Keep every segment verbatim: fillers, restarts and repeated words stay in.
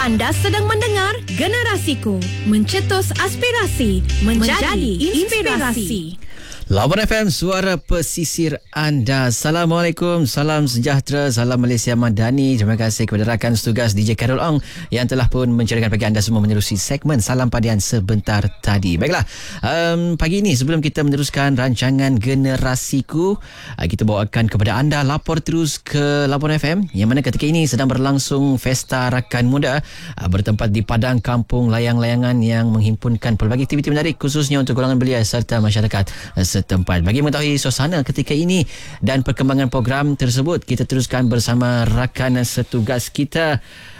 Anda sedang mendengar Generasiku, mencetus aspirasi, menjadi, menjadi inspirasi. Labuan F M, suara pesisir anda. Assalamualaikum, salam sejahtera, salam Malaysia Madani. Terima kasih kepada rakan setugas D J Carol Ong yang telah pun menceriakan bagi anda semua menerusi segmen Salam Padian sebentar tadi. Baiklah, um, pagi ini sebelum kita meneruskan rancangan Generasiku, uh, kita bawakan kepada anda lapor terus ke Labuan F M yang mana ketika ini sedang berlangsung Pesta Rakan Muda uh, bertempat di Padang Kampung Layang-Layangan yang menghimpunkan pelbagai aktiviti menarik khususnya untuk golongan belia serta masyarakat uh, setempat. Bagi mengetahui suasana ketika ini dan perkembangan program tersebut, kita teruskan bersama rakan setugas kita,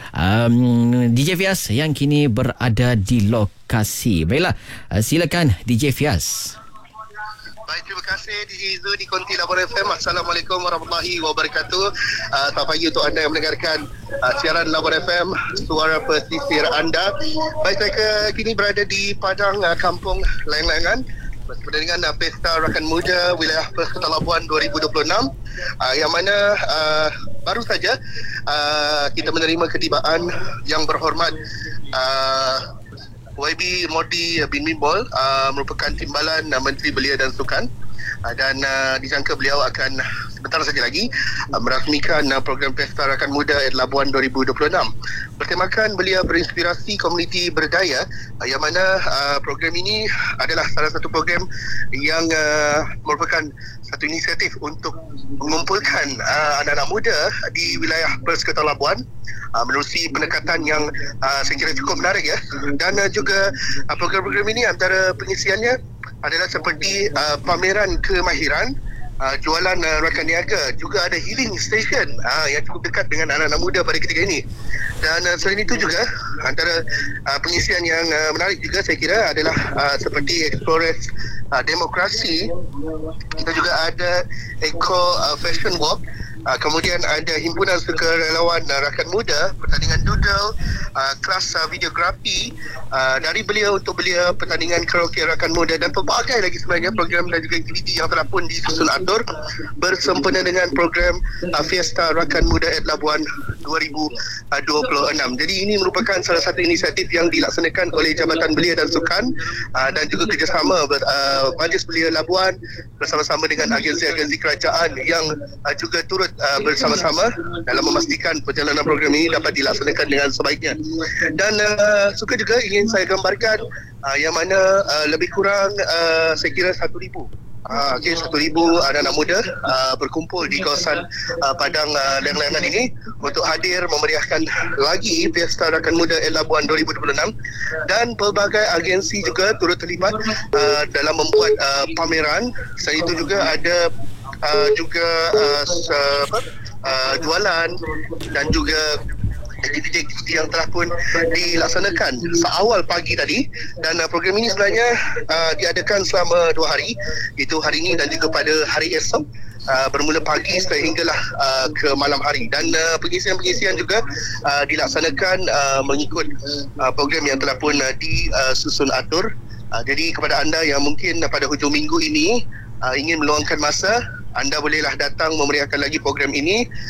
um, D J Fias yang kini berada di lokasi. Baiklah, uh, silakan D J Fias. Baik, terima kasih D J Izu di Konti Labuan F M. Assalamualaikum warahmatullahi wabarakatuh. Uh, selamat pagi untuk anda yang mendengarkan uh, siaran Labuan F M, suara pesisir anda. Baik, saya ke, kini berada di Padang uh, Kampung Layang-Layangan bersama dengan uh, Pesta Rakan Muda Wilayah Perth Kota Labuan dua ribu dua puluh enam, uh, yang mana uh, baru saja uh, kita menerima ketibaan yang berhormat uh, Y B Mordi bin Mimbol, uh, merupakan timbalan uh, Menteri Belia dan Sukan, uh, dan uh, disangka beliau akan sebentar saja lagi uh, merasmikan uh, program Pesta Rakan Muda Labuan dua ribu dua puluh enam. Bertemakan belia berinspirasi komuniti berdaya, uh, yang mana uh, program ini adalah salah satu program yang uh, merupakan satu inisiatif untuk mengumpulkan uh, anak-anak muda di wilayah Perth Kota Labuan uh, menerusi pendekatan yang uh, saya kira cukup menarik ya. Dan uh, juga uh, program-program ini antara pengisiannya adalah seperti uh, pameran kemahiran, Uh, jualan uh, rakan niaga, juga ada healing station uh, yang cukup dekat dengan anak-anak muda pada ketika ini. Dan uh, selain itu juga antara uh, pengisian yang uh, menarik juga saya kira adalah uh, seperti Explorers uh, Demokrasi. Kita juga ada Eco uh, Fashion Walk. Uh, kemudian ada himpunan sukarelawan uh, rakan muda, pertandingan doodle, uh, kelas uh, videografi, uh, dari belia untuk belia, pertandingan karaoke rakan muda dan pelbagai lagi sebenarnya program dan juga aktiviti yang telah pun disusun atur bersempena dengan program uh, Fiesta Rakan Muda at Labuan dua ribu dua puluh enam. Jadi ini merupakan salah satu inisiatif yang dilaksanakan oleh Jabatan Belia dan Sukan uh, dan juga kerjasama ber, uh, Majlis Belia Labuan bersama-sama dengan agensi-agensi kerajaan yang uh, juga turut Uh, bersama-sama dalam memastikan perjalanan program ini dapat dilaksanakan dengan sebaiknya. Dan uh, suka juga ingin saya gambarkan uh, yang mana uh, lebih kurang uh, saya kira satu ribu Uh, okay, satu ribu anak-anak muda uh, berkumpul di kawasan uh, Padang uh, Layang-Layangan ini untuk hadir memeriahkan lagi Pesta Rakan Muda Labuan dua ribu dua puluh enam, dan pelbagai agensi juga turut terlibat uh, dalam membuat uh, pameran. Selain itu juga ada uh, juga uh, apa, uh, jualan dan juga aktiviti-aktiviti yang telah pun dilaksanakan seawal pagi tadi. Dan uh, program ini sebenarnya uh, diadakan selama dua hari, iaitu hari ini dan juga pada hari esok, uh, bermula pagi sehinggalah uh, ke malam hari. Dan uh, pengisian-pengisian juga uh, dilaksanakan uh, mengikut uh, program yang telah pun uh, disusun atur. Uh, jadi kepada anda yang mungkin uh, pada hujung minggu ini uh, ingin meluangkan masa, anda bolehlah datang memeriahkan lagi program ini